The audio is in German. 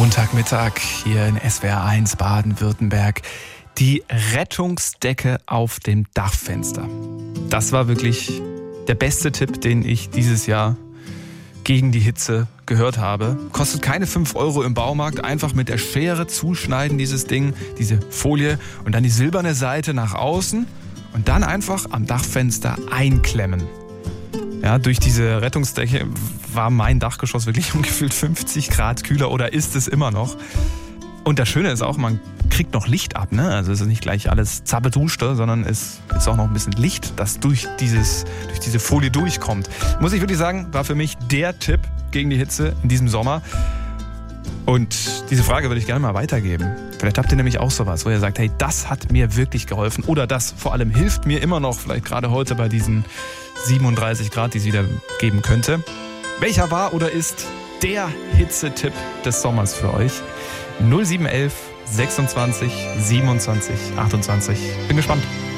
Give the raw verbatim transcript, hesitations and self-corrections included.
Montagmittag hier in S W R eins Baden-Württemberg. Die Rettungsdecke auf dem Dachfenster. Das war wirklich der beste Tipp, den ich dieses Jahr gegen die Hitze gehört habe. Kostet keine fünf Euro im Baumarkt. Einfach mit der Schere zuschneiden, dieses Ding, diese Folie und dann die silberne Seite nach außen und dann einfach am Dachfenster einklemmen. Ja, durch diese Rettungsdecke war mein Dachgeschoss wirklich umgefühlt fünfzig Grad kühler oder ist es immer noch. Und das Schöne ist auch, man kriegt noch Licht ab, ne? Also es ist nicht gleich alles zappeduschte, sondern es ist auch noch ein bisschen Licht, das durch, dieses, durch diese Folie durchkommt. Muss ich wirklich sagen, war für mich der Tipp gegen die Hitze in diesem Sommer. Und diese Frage würde ich gerne mal weitergeben. Vielleicht habt ihr nämlich auch sowas, wo ihr sagt, hey, das hat mir wirklich geholfen. Oder das vor allem hilft mir immer noch, vielleicht gerade heute bei diesen siebenunddreißig Grad, die es wieder geben könnte. Welcher war oder ist der Hitzetipp des Sommers für euch? null sieben eins eins sechsundzwanzig siebenundzwanzig achtundzwanzig. Bin gespannt.